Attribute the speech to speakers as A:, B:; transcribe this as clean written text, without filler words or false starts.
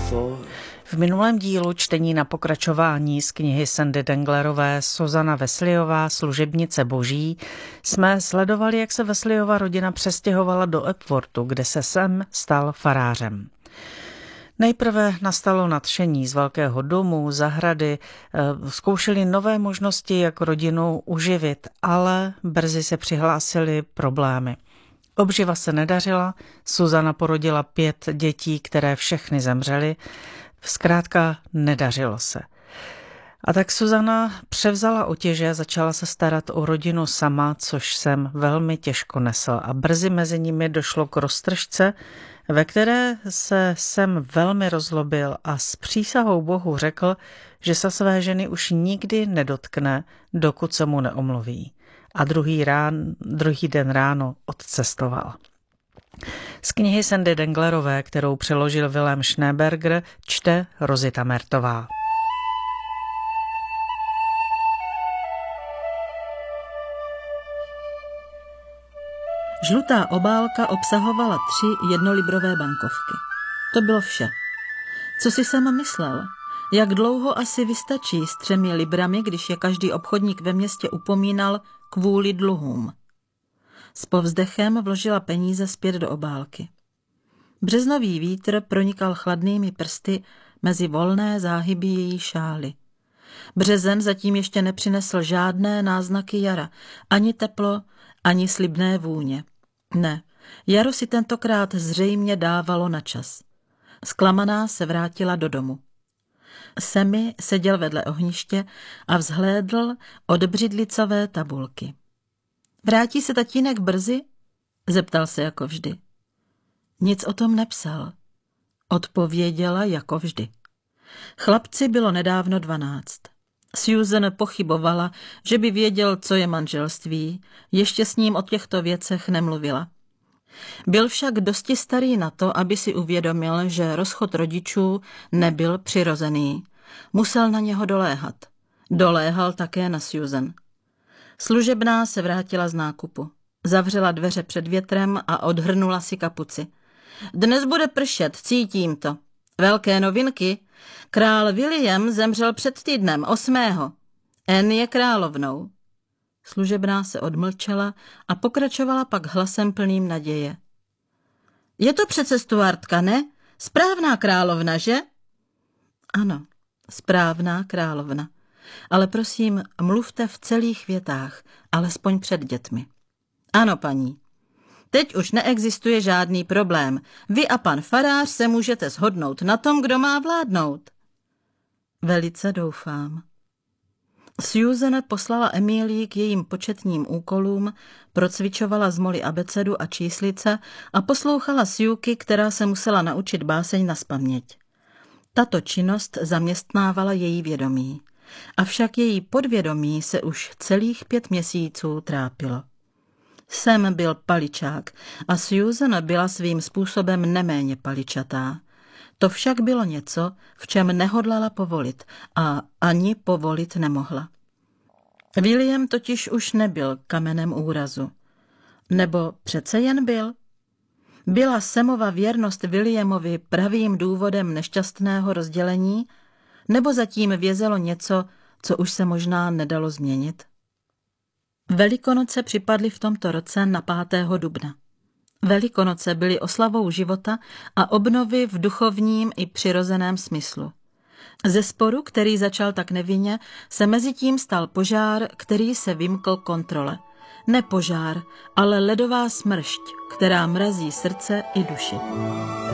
A: V minulém dílu čtení na pokračování z knihy Sandy Denglerové Susana Wesleyová, Služebnice boží, jsme sledovali, jak se Wesleyova rodina přestěhovala do Epworthu, kde se Sam stal farářem. Nejprve nastalo nadšení z velkého domu, zahrady, zkoušeli nové možnosti, jak rodinu uživit, ale brzy se přihlásily problémy. Obživa se nedařila, Susana porodila 5 dětí, které všechny zemřely, zkrátka nedařilo se. A tak Susana převzala otěže a začala se starat o rodinu sama, což jsem velmi těžko nesl. A brzy mezi nimi došlo k roztržce, ve které se Sam velmi rozlobil a s přísahou Bohu řekl, že se své ženy už nikdy nedotkne, dokud se mu neomluví. A druhý den ráno odcestoval. Z knihy Sandy Denglerové, kterou přeložil Wilhelm Schneeberger, čte Rozita Mertová.
B: Žlutá obálka obsahovala 3 jednolibrové bankovky. To bylo vše. Co si Sam myslel? Jak dlouho asi vystačí s 3 librami, když je každý obchodník ve městě upomínal kvůli dluhům? S povzdechem vložila peníze zpět do obálky. Březnový vítr pronikal chladnými prsty mezi volné záhyby její šály. Březen zatím ještě nepřinesl žádné náznaky jara, ani teplo, ani slibné vůně. Ne, jaro si tentokrát zřejmě dávalo na čas. Zklamaná se vrátila do domu. Sammy seděl vedle ohniště a vzhlédl od břidlicové tabulky. Vrátí se tatínek brzy? Zeptal se jako vždy. Nic o tom nepsal. Odpověděla jako vždy. Chlapci bylo nedávno 12. Susan pochybovala, že by věděl, co je manželství, ještě s ním o těchto věcech nemluvila. Byl však dosti starý na to, aby si uvědomil, že rozchod rodičů nebyl přirozený. Musel na něho doléhat. Doléhal také na Susan. Služebná se vrátila z nákupu. Zavřela dveře před větrem a odhrnula si kapuci. Dnes bude pršet, cítím to. Velké novinky. Král William zemřel před týdnem, 8. Anne je královnou. Služebná se odmlčela a pokračovala pak hlasem plným naděje. Je to přece Stuartka, ne? Správná královna, že? Ano, správná královna. Ale prosím, mluvte v celých větách, alespoň před dětmi. Ano, paní. Teď už neexistuje žádný problém. Vy a pan farář se můžete shodnout na tom, kdo má vládnout. Velice doufám. Susan poslala Emílii k jejím početním úkolům, procvičovala z Molly abecedu a číslice a poslouchala Suky, která se musela naučit báseň nazpaměť. Tato činnost zaměstnávala její vědomí. Avšak její podvědomí se už celých 5 měsíců trápilo. Sam byl paličák a Susan byla svým způsobem neméně paličatá. To však bylo něco, v čem nehodlala povolit a ani povolit nemohla. William totiž už nebyl kamenem úrazu. Nebo přece jen byl? Byla Samova věrnost Williamovi pravým důvodem nešťastného rozdělení, nebo zatím vězelo něco, co už se možná nedalo změnit? Velikonoce připadly v tomto roce na 5. dubna. Velikonoce byly oslavou života a obnovy v duchovním i přirozeném smyslu. Ze sporu, který začal tak nevinně, se mezitím stal požár, který se vymkl kontrole. Ne požár, ale ledová smršť, která mrazí srdce i duši.